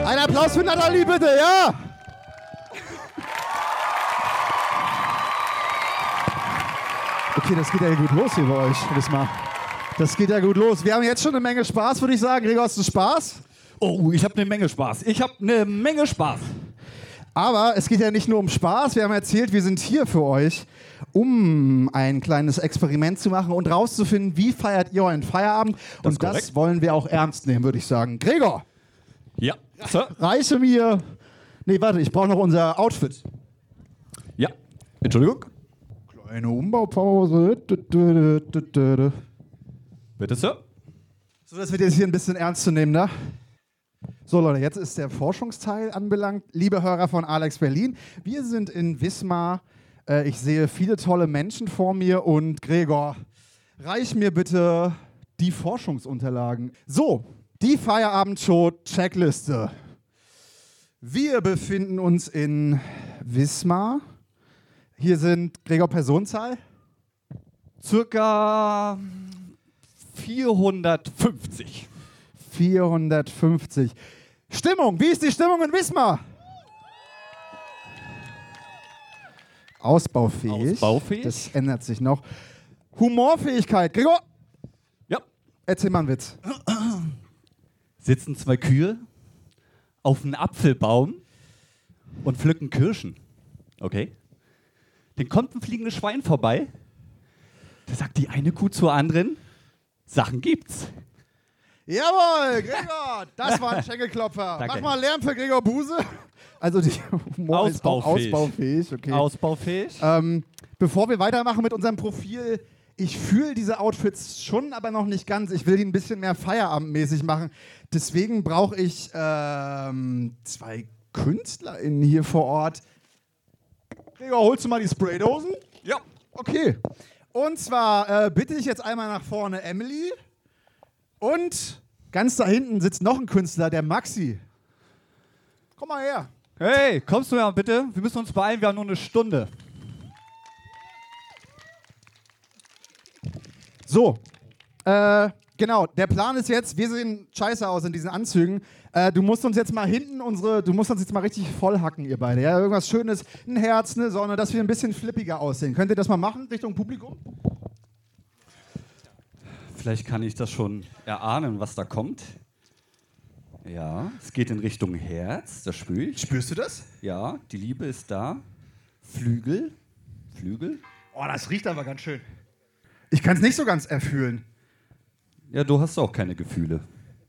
Ein Applaus für Nathalie, bitte, ja! Okay, das geht ja gut los hier bei euch, Wismar. Das geht ja gut los. Wir haben jetzt schon eine Menge Spaß, würde ich sagen. Gregor, hast du Spaß? Oh, ich habe eine Menge Spaß. Aber es geht ja nicht nur um Spaß. Wir haben erzählt, wir sind hier für euch, um ein kleines Experiment zu machen und rauszufinden, wie feiert ihr euren Feierabend. Und das wollen wir auch ernst nehmen, würde ich sagen. Gregor! Ja, Sir? Reiche mir... Nee, warte, ich brauche noch unser Outfit. Ja, Entschuldigung. Kleine Umbaupause. Bitte, Sir? So, das wird jetzt hier ein bisschen ernst zu nehmen, ne? So Leute, jetzt ist der Forschungsteil anbelangt. Liebe Hörer von Alex Berlin, wir sind in Wismar. Ich sehe viele tolle Menschen vor mir und Gregor, reich mir bitte die Forschungsunterlagen. So, die Feierabendshow-Checkliste. Wir befinden uns in Wismar. Hier sind, Gregor, Personenzahl? Circa 450. 450. Stimmung, wie ist die Stimmung in Wismar? Ausbaufähig. Das ändert sich noch. Humorfähigkeit. Gregor? Ja. Erzähl mal einen Witz. Sitzen zwei Kühe auf einem Apfelbaum und pflücken Kirschen. Okay. Dann kommt ein fliegendes Schwein vorbei. Da sagt die eine Kuh zur anderen, Sachen gibt's. Jawohl, Gregor, das war ein Schenkelklopfer. Danke. Mach mal Lärm für Gregor Buse. Also die Humor ist auch ausbaufähig. Okay. Ausbaufähig. Bevor wir weitermachen mit unserem Profil, ich fühle diese Outfits schon, aber noch nicht ganz. Ich will die ein bisschen mehr feierabendmäßig machen. Deswegen brauche ich zwei KünstlerInnen hier vor Ort. Gregor, holst du mal die Spraydosen? Ja. Okay. Und zwar bitte ich jetzt einmal nach vorne Emily. Und ganz da hinten sitzt noch ein Künstler, der Maxi. Komm mal her. Hey, kommst du ja bitte? Wir müssen uns beeilen, wir haben nur eine Stunde. So, genau, der Plan ist jetzt, wir sehen scheiße aus in diesen Anzügen. Du musst uns jetzt mal hinten du musst uns jetzt mal richtig vollhacken, ihr beide. Ja? Irgendwas Schönes, ein Herz, eine Sonne, dass wir ein bisschen flippiger aussehen. Könnt ihr das mal machen, Richtung Publikum? Vielleicht kann ich das schon erahnen, was da kommt. Ja, es geht in Richtung Herz, das spüre ich. Spürst du das? Ja, die Liebe ist da. Flügel. Oh, das riecht aber ganz schön. Ich kann es nicht so ganz erfühlen. Ja, du hast auch keine Gefühle.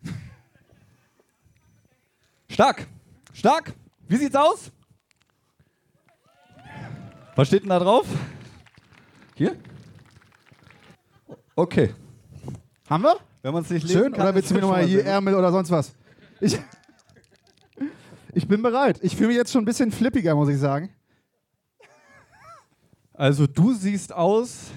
Stark. Wie sieht's aus? Was steht denn da drauf? Hier? Okay. Haben wir? Wenn man es nicht lesen Schön, kann, oder willst du mir nochmal hier sehr gut. Ärmel oder sonst was? Ich bin bereit. Ich fühle mich jetzt schon ein bisschen flippiger, muss ich sagen. Also du siehst aus...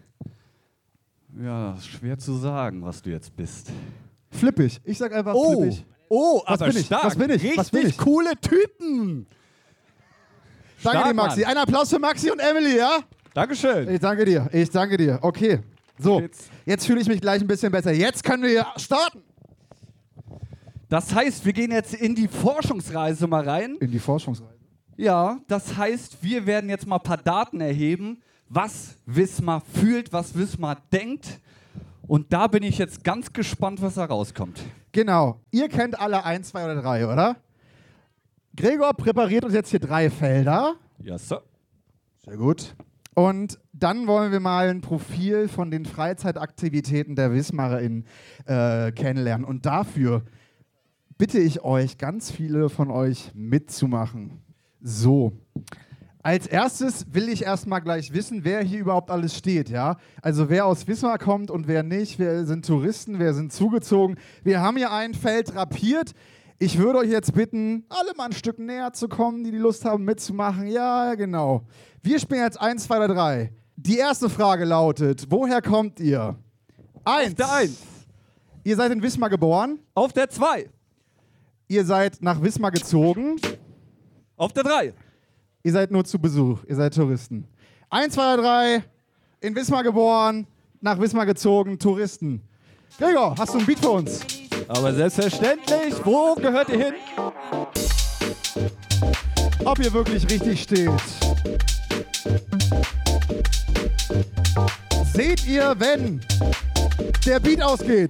Ja, schwer zu sagen, was du jetzt bist. Flippig. Ich sag einfach flippig. Was bin ich? Was bin ich? Richtig Was bin ich? coole Typen. Danke Stark, dir, Maxi. Mann. Ein Applaus für Maxi und Emily, ja? Dankeschön. Ich danke dir. Okay. So, jetzt fühle ich mich gleich ein bisschen besser. Jetzt können wir starten. Das heißt, wir gehen jetzt in die Forschungsreise mal rein. In die Forschungsreise. Ja, das heißt, wir werden jetzt mal ein paar Daten erheben, was Wismar fühlt, was Wismar denkt. Und da bin ich jetzt ganz gespannt, was da rauskommt. Genau. Ihr kennt alle 1, 2 oder 3, oder? Gregor präpariert uns jetzt hier 3 Felder. Ja, Sir. Sehr gut. Und dann wollen wir mal ein Profil von den Freizeitaktivitäten der WismarerInnen kennenlernen. Und dafür bitte ich euch, ganz viele von euch mitzumachen. So. Als erstes will ich erstmal gleich wissen, wer hier überhaupt alles steht, ja? Also wer aus Wismar kommt und wer nicht, wer sind Touristen, wer sind zugezogen. Wir haben hier ein Feld drapiert. Ich würde euch jetzt bitten, alle mal ein Stück näher zu kommen, die Lust haben mitzumachen. Ja, genau. Wir spielen jetzt 1, 2 oder 3. Die erste Frage lautet, woher kommt ihr? 1. Auf der 1. Ihr seid in Wismar geboren. Auf der 2. Ihr seid nach Wismar gezogen. Auf der 3. Ihr seid nur zu Besuch, ihr seid Touristen. 1, 2, 3, in Wismar geboren, nach Wismar gezogen, Touristen. Gregor, hast du ein Beat für uns? Aber selbstverständlich, wo gehört ihr hin? Ob ihr wirklich richtig steht. Seht ihr, wenn der Beat ausgeht?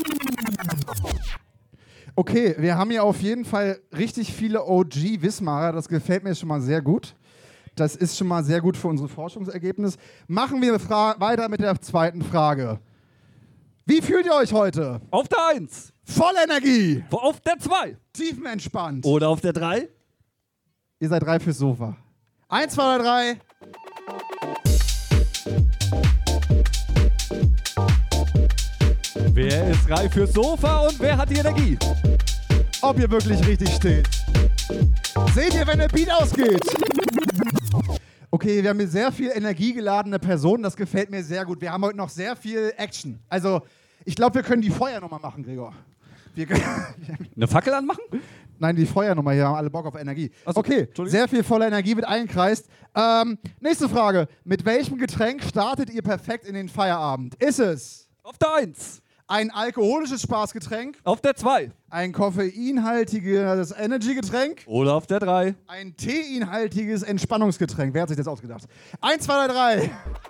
Okay, wir haben hier auf jeden Fall richtig viele OG-Wismarer. Das gefällt mir schon mal sehr gut. Das ist schon mal sehr gut für unsere Forschungsergebnisse. Machen wir weiter mit der zweiten Frage. Wie fühlt ihr euch heute? Auf der 1. Voll Energie. Auf der 2. Tiefenentspannt. Oder auf der 3. Ihr seid 3 fürs Sofa. 1, 2 oder 3. Wer ist reif fürs Sofa und wer hat die Energie? Ob ihr wirklich richtig steht. Seht ihr, wenn der Beat ausgeht? Okay, wir haben hier sehr viel energiegeladene Personen. Das gefällt mir sehr gut. Wir haben heute noch sehr viel Action. Also, ich glaube, wir können die Feuernummer machen, Gregor. Eine Fackel anmachen? Nein, die Feuernummer. Hier haben alle Bock auf Energie. So, okay, sehr viel voller Energie wird eingekreist. Nächste Frage. Mit welchem Getränk startet ihr perfekt in den Feierabend? Ist es Auf der 1. ein alkoholisches Spaßgetränk? Auf der 2. Ein koffeinhaltiges Energy-Getränk? Oder auf der 3. Ein teinhaltiges Entspannungsgetränk. Wer hat sich das ausgedacht? 1, 2, 3.